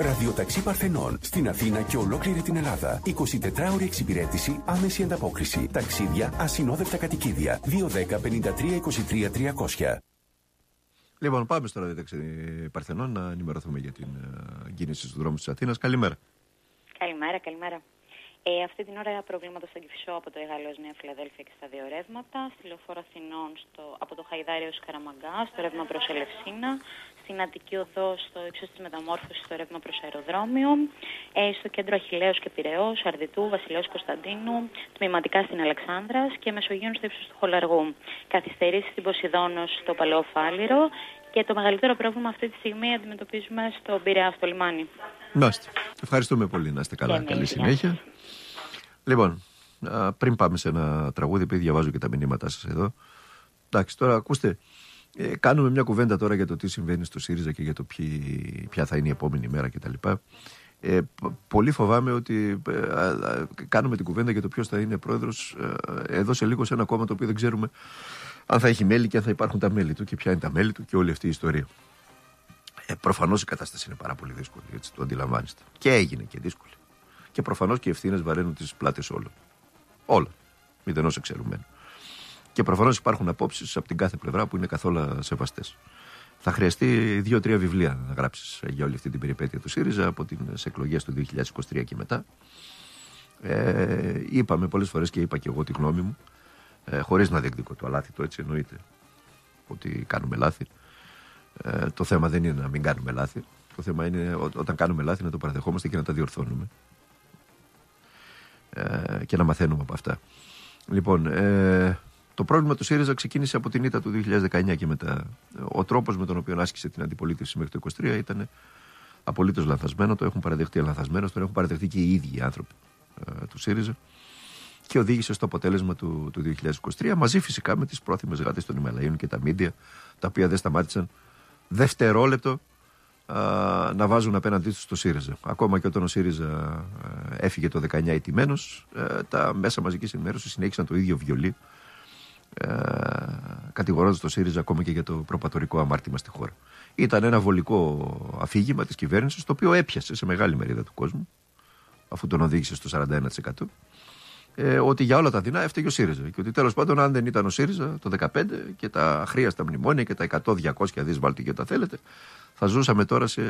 Ραδιοταξί Παρθενών στην Αθήνα και ολόκληρη την Ελλάδα. 24ωρη εξυπηρέτηση, άμεση ανταπόκριση. Ταξίδια, ασυνόδευτα κατοικίδια. 210-53-23-300. Λοιπόν, πάμε στο Ραδιοταξί Παρθενών να ενημερωθούμε για την κίνηση στους δρόμους της Αθήνας. Καλημέρα. Καλημέρα. Αυτή την ώρα προβλήματα στον Κηφισό από το Εγάλεως Νέα Φιλαδέλφια και στα δύο ρεύματα. Στη Λεωφόρο Αθηνών από το Χαϊδάρι έως Καραμαγκά, στο ρεύμα προς Ελευσίνα. Στην Αττική Οδό, στο ύψος της Μεταμόρφωσης, στο ρεύμα προς Αεροδρόμιο. Στο κέντρο Αχιλλέως και Πειραιώς, Αρδιτού, Βασιλέως Κωνσταντίνου. Τμηματικά στην Αλεξάνδρας και Μεσογείων στο ύψος του Χολαργού. Καθυστερήσεις στην Ποσειδώνος, στο Παλαιό Φάληρο. Και το μεγαλύτερο πρόβλημα αυτή τη στιγμή αντιμετωπίζουμε στο Πειραιά, στο λιμάνι. Μάλιστα. Ευχαριστούμε πολύ. Να είστε καλά. Καλή συνέχεια. Λοιπόν, πριν πάμε σε ένα τραγούδι, επειδή διαβάζω και τα μηνύματά σας εδώ. Εντάξει, τώρα ακούστε, κάνουμε μια κουβέντα τώρα για το τι συμβαίνει στο ΣΥΡΙΖΑ και για το ποια θα είναι η επόμενη μέρα κτλ. Πολύ φοβάμαι ότι κάνουμε την κουβέντα για το ποιος θα είναι πρόεδρος εδώ σε λίγο σε ένα κόμμα το οποίο δεν ξέρουμε αν θα έχει μέλη και αν θα υπάρχουν τα μέλη του και ποια είναι τα μέλη του και όλη αυτή η ιστορία. Προφανώς η κατάσταση είναι πάρα πολύ δύσκολη, έτσι το αντιλαμβάνεστε. Και έγινε και δύσκολη. Και προφανώς και οι ευθύνες βαραίνουν τις πλάτες όλων. Όλα. Μηδενός εξαιρουμένου. Και προφανώς υπάρχουν απόψεις από την κάθε πλευρά που είναι καθόλου σεβαστές. Θα χρειαστεί 2-3 βιβλία να γράψεις για όλη αυτή την περιπέτεια του ΣΥΡΙΖΑ από τις εκλογές του 2023 και μετά. Είπαμε πολλές φορές και είπα και εγώ τη γνώμη μου, χωρίς να διεκδικώ το αλάθητο, έτσι εννοείται ότι κάνουμε λάθη. Το θέμα δεν είναι να μην κάνουμε λάθη. Το θέμα είναι όταν κάνουμε λάθη να το παραδεχόμαστε και να τα διορθώνουμε. Και να μαθαίνουμε από αυτά. Λοιπόν, το πρόβλημα του ΣΥΡΙΖΑ ξεκίνησε από την ήττα του 2019 και μετά. Ο τρόπος με τον οποίο άσκησε την αντιπολίτευση μέχρι το 2023 ήταν απολύτως λανθασμένο. Το έχουν παραδεχτεί λανθασμένο, το έχουν παραδεχτεί και οι ίδιοι οι άνθρωποι του ΣΥΡΙΖΑ και οδήγησε στο αποτέλεσμα του 2023 μαζί φυσικά με τις πρόθυμες γάτες των Ιμαλαίων και τα μίντια, τα οποία δεν σταμάτησαν δευτερόλεπτο να βάζουν απέναντί τους το ΣΥΡΙΖΑ. Ακόμα και όταν ο ΣΥΡΙΖΑ έφυγε το 19 ηττημένος, τα μέσα μαζικής ενημέρωσης συνέχισαν το ίδιο βιολί, κατηγορώντας το ΣΥΡΙΖΑ ακόμα και για το προπατορικό αμάρτημα στη χώρα. Ήταν ένα βολικό αφήγημα της κυβέρνησης, το οποίο έπιασε σε μεγάλη μερίδα του κόσμου, αφού τον οδήγησε στο 41%, ότι για όλα τα δεινά έφταιγε ο ΣΥΡΙΖΑ. Και ότι τέλος πάντων, αν δεν ήταν ο ΣΥΡΙΖΑ το 2015 και τα αχρίαστα μνημόνια και τα 100-200 δις βάλτε και ό,τι θέλετε, θα ζούσαμε τώρα σε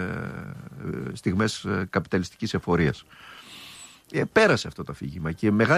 στιγμές καπιταλιστικής εφορίας. Πέρασε αυτό το αφήγημα και μεγάλη